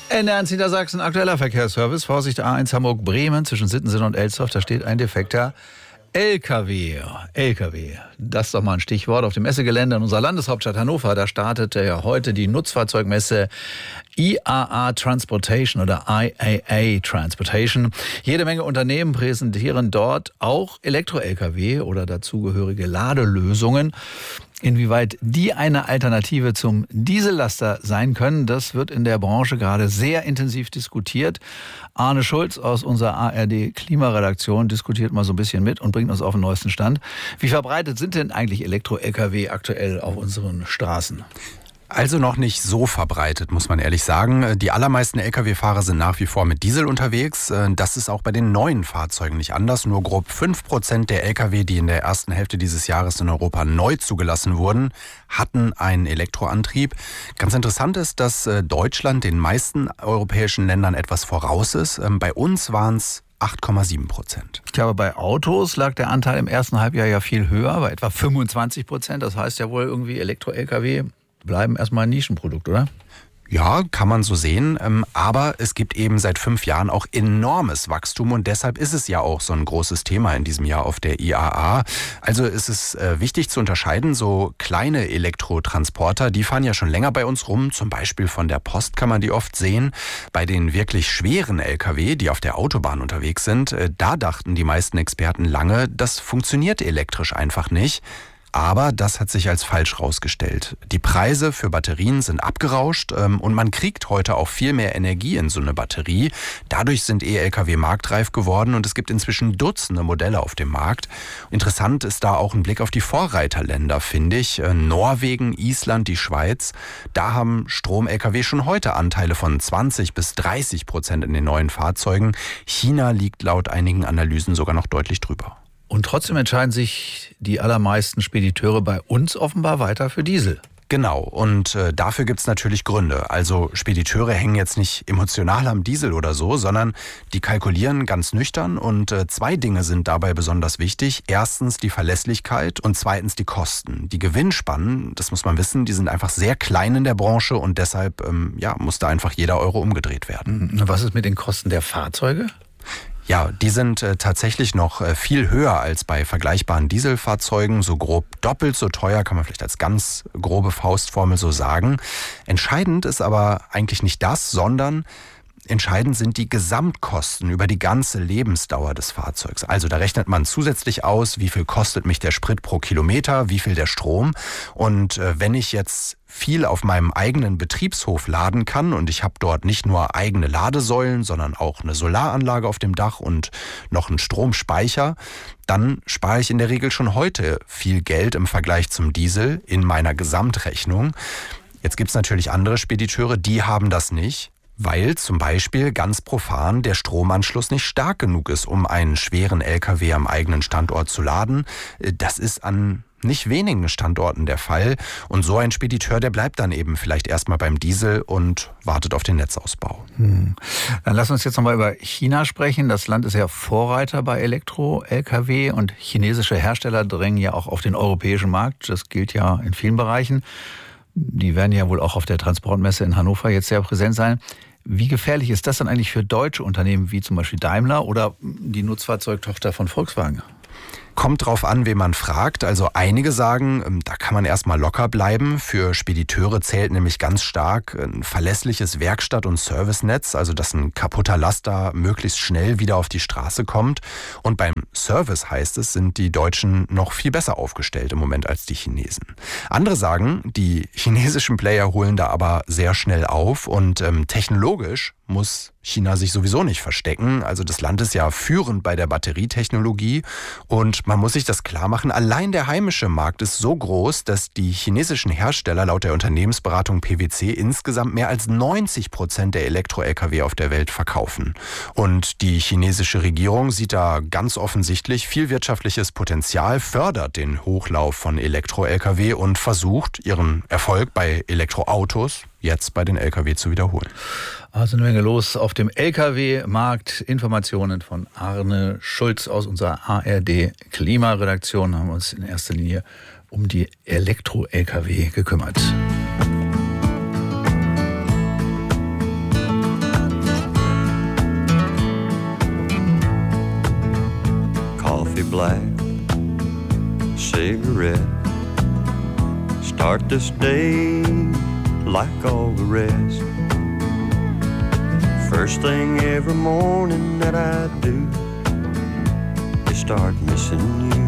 NDR Niedersachsen, aktueller Verkehrsservice. Vorsicht, A1 Hamburg-Bremen zwischen Sittensen und Elsdorf. Da steht ein defekter LKW. Das ist doch mal ein Stichwort. Auf dem Messegelände in unserer Landeshauptstadt Hannover, da startete ja heute die Nutzfahrzeugmesse IAA Transportation oder IAA Transportation. Jede Menge Unternehmen präsentieren dort auch Elektro-LKW oder dazugehörige Ladelösungen. Inwieweit die eine Alternative zum Diesellaster sein können, das wird in der Branche gerade sehr intensiv diskutiert. Arne Schulz aus unserer ARD Klimaredaktion diskutiert mal so ein bisschen mit und bringt uns auf den neuesten Stand. Wie verbreitet sind denn eigentlich Elektro-LKW aktuell auf unseren Straßen? Also noch nicht so verbreitet, muss man ehrlich sagen. Die allermeisten Lkw-Fahrer sind nach wie vor mit Diesel unterwegs. Das ist auch bei den neuen Fahrzeugen nicht anders. Nur grob 5% der Lkw, die in der ersten Hälfte dieses Jahres in Europa neu zugelassen wurden, hatten einen Elektroantrieb. Ganz interessant ist, dass Deutschland den meisten europäischen Ländern etwas voraus ist. Bei uns waren es 8,7%. Ich glaube, bei Autos lag der Anteil im ersten Halbjahr ja viel höher, bei etwa 25%. Das heißt ja wohl irgendwie Elektro-LKW bleiben erstmal ein Nischenprodukt, oder? Ja, kann man so sehen, aber es gibt eben seit 5 Jahren auch enormes Wachstum und deshalb ist es ja auch so ein großes Thema in diesem Jahr auf der IAA. Also ist es wichtig zu unterscheiden, so kleine Elektrotransporter, die fahren ja schon länger bei uns rum, zum Beispiel von der Post kann man die oft sehen. Bei den wirklich schweren LKW, die auf der Autobahn unterwegs sind, da dachten die meisten Experten lange, das funktioniert elektrisch einfach nicht. Aber das hat sich als falsch rausgestellt. Die Preise für Batterien sind abgerauscht und man kriegt heute auch viel mehr Energie in so eine Batterie. Dadurch sind E-Lkw marktreif geworden und es gibt inzwischen Dutzende Modelle auf dem Markt. Interessant ist da auch ein Blick auf die Vorreiterländer, finde ich. Norwegen, Island, die Schweiz. Da haben Strom-Lkw schon heute Anteile von 20-30% in den neuen Fahrzeugen. China liegt laut einigen Analysen sogar noch deutlich drüber. Und trotzdem entscheiden sich die allermeisten Spediteure bei uns offenbar weiter für Diesel. Genau, und dafür gibt's natürlich Gründe. Also Spediteure hängen jetzt nicht emotional am Diesel oder so, sondern die kalkulieren ganz nüchtern und 2 Dinge sind dabei besonders wichtig. Erstens die Verlässlichkeit und zweitens die Kosten. Die Gewinnspannen, das muss man wissen, die sind einfach sehr klein in der Branche und deshalb muss da einfach jeder Euro umgedreht werden. Was ist mit den Kosten der Fahrzeuge? Ja, die sind tatsächlich noch viel höher als bei vergleichbaren Dieselfahrzeugen. So grob doppelt so teuer, kann man vielleicht als ganz grobe Faustformel so sagen. Entscheidend ist aber eigentlich nicht das, sondern entscheidend sind die Gesamtkosten über die ganze Lebensdauer des Fahrzeugs. Also da rechnet man zusätzlich aus, wie viel kostet mich der Sprit pro Kilometer, wie viel der Strom. Und wenn ich jetzt viel auf meinem eigenen Betriebshof laden kann und ich habe dort nicht nur eigene Ladesäulen, sondern auch eine Solaranlage auf dem Dach und noch einen Stromspeicher, dann spare ich in der Regel schon heute viel Geld im Vergleich zum Diesel in meiner Gesamtrechnung. Jetzt gibt es natürlich andere Spediteure, die haben das nicht, weil zum Beispiel ganz profan der Stromanschluss nicht stark genug ist, um einen schweren LKW am eigenen Standort zu laden. Das ist an nicht wenigen Standorten der Fall. Und so ein Spediteur, der bleibt dann eben vielleicht erstmal beim Diesel und wartet auf den Netzausbau. Dann lass uns jetzt nochmal über China sprechen. Das Land ist ja Vorreiter bei Elektro-Lkw und chinesische Hersteller drängen ja auch auf den europäischen Markt. Das gilt ja in vielen Bereichen. Die werden ja wohl auch auf der Transportmesse in Hannover jetzt sehr präsent sein. Wie gefährlich ist das dann eigentlich für deutsche Unternehmen wie zum Beispiel Daimler oder die Nutzfahrzeugtochter von Volkswagen? Kommt drauf an, wen man fragt. Also einige sagen, da kann man erstmal locker bleiben. Für Spediteure zählt nämlich ganz stark ein verlässliches Werkstatt- und Servicenetz, also dass ein kaputter Laster möglichst schnell wieder auf die Straße kommt. Und beim Service heißt es, sind die Deutschen noch viel besser aufgestellt im Moment als die Chinesen. Andere sagen, die chinesischen Player holen da aber sehr schnell auf und technologisch muss China sich sowieso nicht verstecken. Also das Land ist ja führend bei der Batterietechnologie und man muss sich das klar machen, allein der heimische Markt ist so groß, dass die chinesischen Hersteller laut der Unternehmensberatung PwC insgesamt mehr als 90% der Elektro-Lkw auf der Welt verkaufen. Und die chinesische Regierung sieht da ganz offensichtlich viel wirtschaftliches Potenzial, fördert den Hochlauf von Elektro-Lkw und versucht, ihren Erfolg bei Elektroautos jetzt bei den Lkw zu wiederholen. Also eine Menge los auf dem Lkw-Markt. Informationen von Arne Schulz aus unserer ARD Klimaredaktion. Haben wir uns in erster Linie um die Elektro-Lkw gekümmert. coffee black, cigarette. Start this day like all the rest. First thing every morning that I do is start missing you.